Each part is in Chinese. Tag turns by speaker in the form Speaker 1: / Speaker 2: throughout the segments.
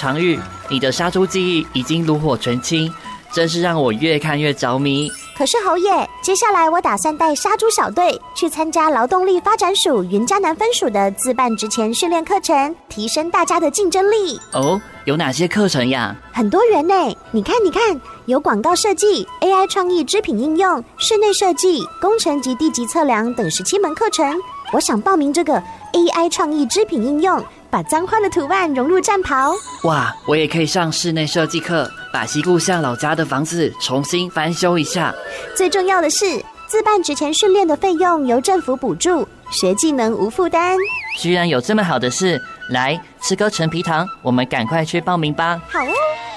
Speaker 1: 常玉，你的杀猪技艺已经炉火纯青，真是让我越看越着迷。
Speaker 2: 可是侯爷，接下来我打算带杀猪小队去参加劳动力发展署云嘉南分署的自办职前训练课程，提升大家的竞争力。
Speaker 1: 哦，有哪些课程呀？
Speaker 2: 很多元呢，你看，有广告设计、AI 创意织品应用、室内设计、工程及地级测量等17门课程。我想报名这个 AI 创意织品应用，把脏花的图案融入战袍。
Speaker 1: 哇，我也可以上室内设计课，把西故乡老家的房子重新翻修一下。
Speaker 2: 最重要的是，自办职前训练的费用由政府补助，学技能无负担。
Speaker 1: 居然有这么好的事！来，吃颗陈皮糖，我们赶快去报名吧。
Speaker 2: 好哦。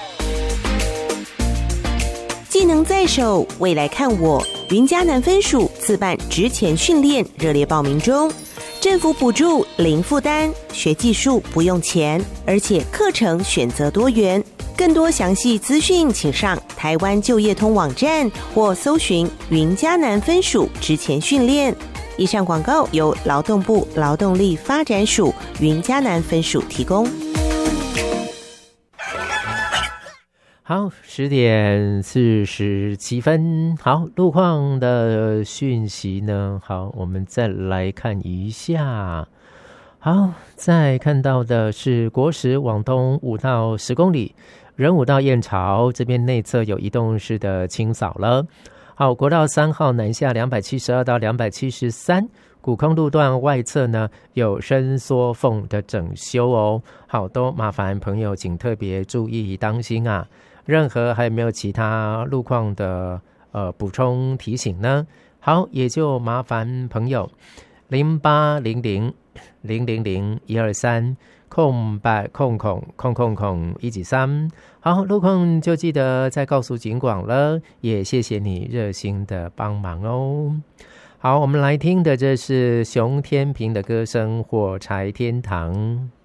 Speaker 3: 技能在手，未来看我。云嘉南分署自办职前训练热烈报名中，政府补助零负担，学技术不用钱，而且课程选择多元。更多详细资讯请上台湾就业通网站或搜寻云嘉南分署职前训练。以上广告由劳动部劳动力发展署云嘉南分署提供。
Speaker 4: 好，10点47分。好，路况的讯息呢？好，我们再来看一下。好，再看到的是国十往东5到10公里，仁武到燕巢这边内侧有移动式的清扫了。好，国道3号南下272到273，古坑路段外侧呢有伸缩缝的整修哦。好，都麻烦朋友请特别注意当心啊。任何还有没有其他路况的补充提醒呢？好，也就麻烦朋友0800000123空123。好，路况就记得再告诉警广了，也谢谢你热心的帮忙哦。好，我们来听的这是熊天平的歌声《火柴天堂》。